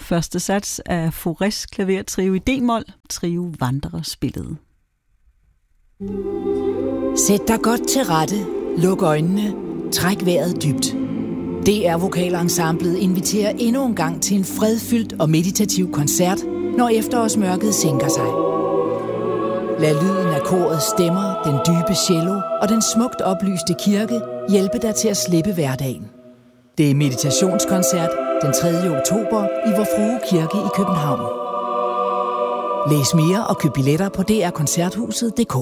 Første sats af Faurés klavertrio i D-mol, Trio Wanderer spillet. Sæt dig godt til rette, luk øjnene, træk vejret dybt. DR Vokalensemblet inviterer endnu en gang til en fredfyldt og meditativ koncert, når efterårsmørket sænker sig. Lad lyden af korets stemmer, den dybe cello og den smukt oplyste kirke hjælpe dig til at slippe hverdagen. Det er meditationskoncert den 3. oktober i Vor Frue Kirke i København. Læs mere og køb billetter på drkoncerthuset.dk.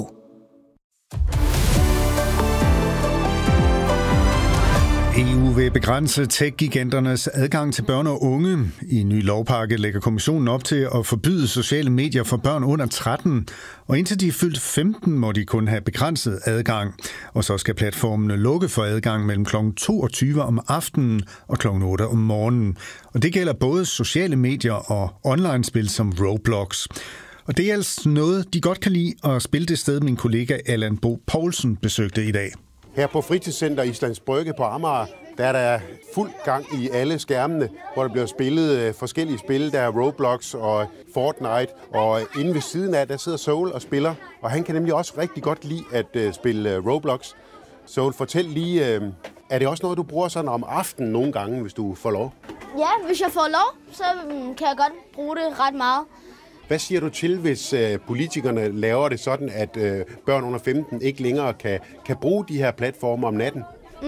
EU vil begrænse tech-giganternes adgang til børn og unge. I en ny lovpakke lægger kommissionen op til at forbyde sociale medier for børn under 13, og indtil de er fyldt 15, må de kun have begrænset adgang. Og så skal platformene lukke for adgang mellem kl. 22 om aftenen og kl. 8 om morgenen. Og det gælder både sociale medier og online-spil som Roblox. Og det er altså noget, de godt kan lide at spille det sted, min kollega Allan Bo Poulsen besøgte i dag. Her på Fritidscenter Islands Brygge på Amager, der er der fuld gang i alle skærmene, hvor der bliver spillet forskellige spil. Der er Roblox og Fortnite, og inde ved siden af, der sidder Soul og spiller. Og han kan nemlig også rigtig godt lide at spille Roblox. Soul, fortæl lige, er det også noget, du bruger sådan om aftenen nogle gange, hvis du får lov? Ja, hvis jeg får lov, så kan jeg godt bruge det ret meget. Hvad siger du til, hvis politikerne laver det sådan, at børn under 15 ikke længere kan bruge de her platforme om natten?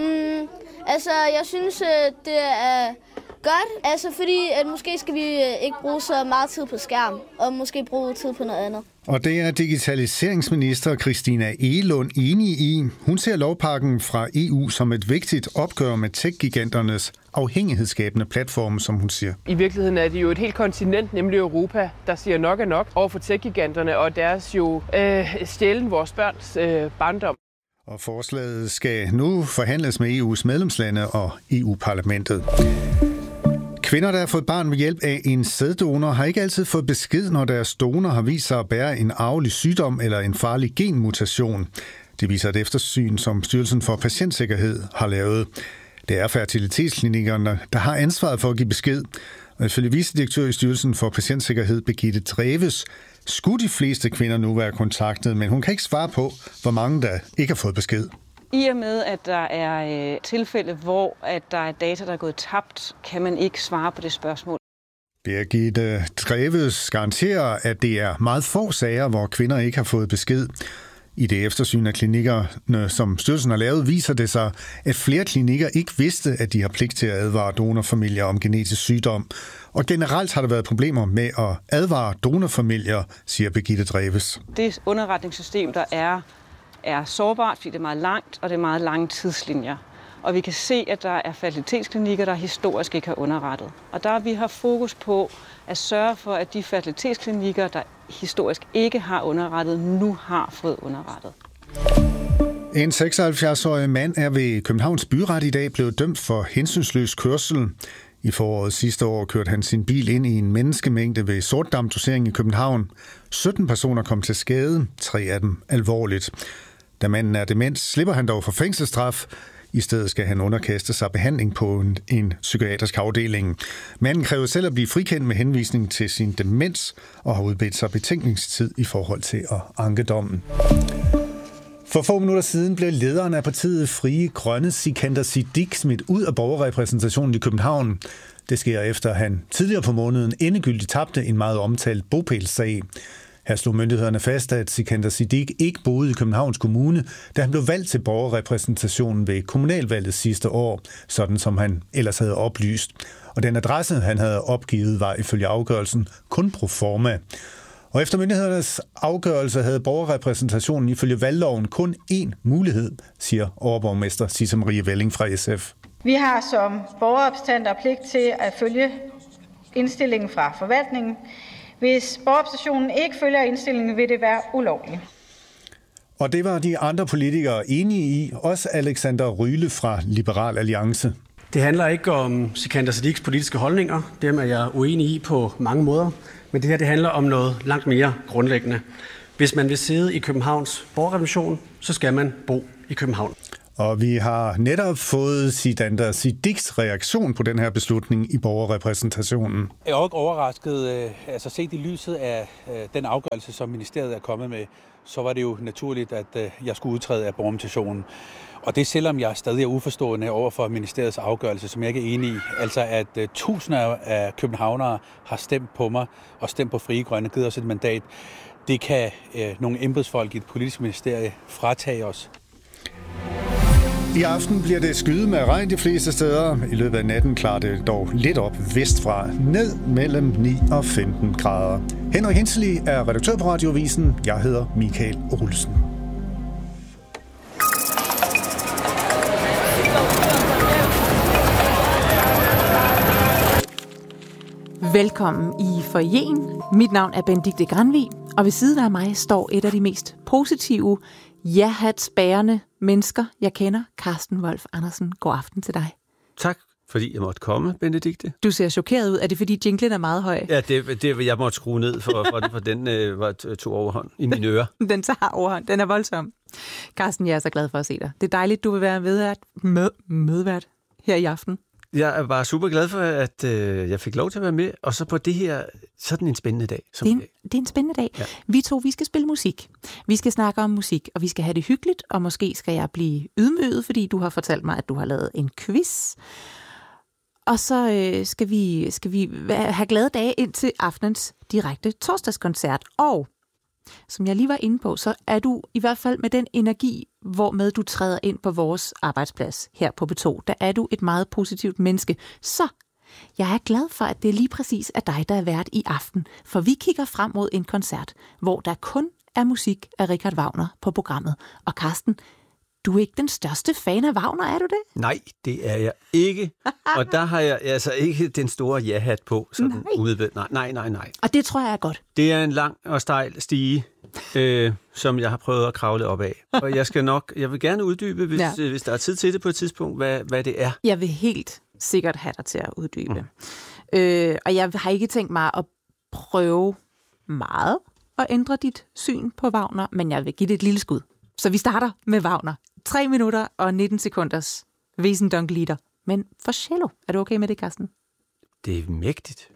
Jeg synes, det er godt. Fordi at måske skal vi ikke bruge så meget tid på skærm, og måske bruge tid på noget andet. Og det er digitaliseringsminister Christina Egelund enig i. Hun ser lovpakken fra EU som et vigtigt opgør med tech-giganternes afhængighedsskabende platforme, som hun siger. I virkeligheden er det jo et helt kontinent, nemlig Europa, der siger nok er nok over for tech-giganterne og deres jo stjælen vores børns barndom. Og forslaget skal nu forhandles med EU's medlemslande og EU-parlamentet. Kvinder, der har fået barn ved hjælp af en sæddonor, har ikke altid fået besked, når deres donor har vist sig at bære en arvelig sygdom eller en farlig genmutation. Det viser et eftersyn, som Styrelsen for Patientsikkerhed har lavet. Det er fertilitetsklinikkerne, der har ansvaret for at give besked. Og ifølge vicedirektør i Styrelsen for Patientsikkerhed, Birgitte Dreves, skulle de fleste kvinder nu være kontaktet, men hun kan ikke svare på, hvor mange der ikke har fået besked. I og med, at der er tilfælde, hvor at der er data, der er gået tabt, kan man ikke svare på det spørgsmål. Birgitte Dreves garanterer, at det er meget få sager, hvor kvinder ikke har fået besked. I det eftersyn af klinikkerne, som styrelsen har lavet, viser det sig, at flere klinikker ikke vidste, at de har pligt til at advare donorfamilier om genetisk sygdom. Og generelt har der været problemer med at advare donorfamilier, siger Birgitte Dreves. Det underretningssystem, der er sårbart, fordi det er meget langt, og det er meget lange tidslinjer. Og vi kan se, at der er fertilitetsklinikker, der historisk ikke har underrettet. Og der har vi haft fokus på at sørge for, at de fertilitetsklinikker, der historisk ikke har underrettet, nu har fået underrettet. En 76-årig mand er ved Københavns Byret i dag blevet dømt for hensynsløs kørsel. I foråret sidste år kørte han sin bil ind i en menneskemængde ved Sortedam-doseringen i København. 17 personer kom til skade, 3 af dem alvorligt. Da manden er dement, slipper han dog for fængselsstraf. I stedet skal han underkaste sig behandling på en psykiatrisk afdeling. Manden kræver selv at blive frikendt med henvisning til sin demens og har udbedt sig betænkningstid i forhold til at anke dommen. For få minutter siden blev lederen af partiet Frie Grønne, Sikander Siddique, smidt ud af borgerrepræsentationen i København. Det sker efter, at han tidligere på måneden endegyldigt tabte en meget omtalt bopælssag. Her slog myndighederne fast, at Sikander Siddique ikke boede i Københavns Kommune, da han blev valgt til borgerrepræsentationen ved kommunalvalget sidste år, sådan som han ellers havde oplyst. Og den adresse, han havde opgivet, var ifølge afgørelsen kun pro forma. Og efter myndighedernes afgørelse havde borgerrepræsentationen ifølge valgloven kun én mulighed, siger overborgmester Sisse Marie Velling fra SF. Vi har som borgerrepræsentanter pligt til at følge indstillingen fra forvaltningen. Hvis borgerrepræsentationen ikke følger indstillingen, vil det være ulovligt. Og det var de andre politikere enige i, også Alexander Ryle fra Liberal Alliance. Det handler ikke om Sikander Siddiques politiske holdninger. Dem er jeg uenig i på mange måder. Men det her det handler om noget langt mere grundlæggende. Hvis man vil sidde i Københavns borgerrepræsentation, så skal man bo i København. Og vi har netop fået Sikandar Siddiques reaktion på den her beslutning i borgerrepræsentationen. Jeg er også overrasket, set i lyset af den afgørelse, som ministeriet er kommet med, så var det jo naturligt, at jeg skulle udtræde af borgerrepræsentationen. Og det selvom jeg stadig er uforstående over for ministeriets afgørelse, som jeg ikke er enig i. Altså at tusinder af københavnere har stemt på mig og stemt på Frie Grønne, givet os et mandat. Det kan nogle embedsfolk i det politiske ministerie fratage os. I aften bliver det skyet med regn de fleste steder. I løbet af natten klarer det dog lidt op vestfra, ned mellem 9 og 15 grader. Henrik Henseli er redaktør på Radioavisen. Jeg hedder Michael Olsen. Velkommen i foyeren. Mit navn er Benedikte Granvig, og ved siden af mig står et af de mest positive, ja-hats-bærende mennesker, jeg kender, Carsten Wolf Andersen. God aften til dig. Tak, fordi jeg måtte komme, Benedikte. Du ser chokeret ud. Er det, fordi jinglen er meget høj? Ja, det jeg måtte skrue ned, for den tog overhånd i mine ører. Den tager overhånd. Den er voldsom. Carsten, jeg er så glad for at se dig. Det er dejligt, du vil være medvært her i aften. Jeg er bare super glad for, at jeg fik lov til at være med, og så på det her, sådan en spændende dag. Det er en spændende dag. Ja. Vi skal spille musik. Vi skal snakke om musik, og vi skal have det hyggeligt, og måske skal jeg blive ydmyget, fordi du har fortalt mig, at du har lavet en quiz. Og så skal vi have glade dage ind til aftenens direkte torsdagskoncert. Og som jeg lige var inde på, så er du i hvert fald med den energi, hvormed du træder ind på vores arbejdsplads her på B2. Der er du et meget positivt menneske. Så jeg er glad for, at det lige præcis er dig, der er vært i aften. For vi kigger frem mod en koncert, hvor der kun er musik af Richard Wagner på programmet. Og Carsten, du er ikke den største fan af Wagner, er du det? Nej, det er jeg ikke. Og der har jeg altså ikke den store ja-hat på. Sådan nej. Og det tror jeg er godt. Det er en lang og stejl stige, som jeg har prøvet at kravle op af. Og jeg vil gerne uddybe, hvis der er tid til det på et tidspunkt, hvad det er. Jeg vil helt sikkert have dig til at uddybe. Og jeg har ikke tænkt mig at prøve meget at ændre dit syn på Wagner, men jeg vil give det et lille skud. Så vi starter med Wagner. 3 minutter og 19 sekunders Wesendonck-lieder. Men for cello. Er du okay med det, Carsten? Det er mægtigt.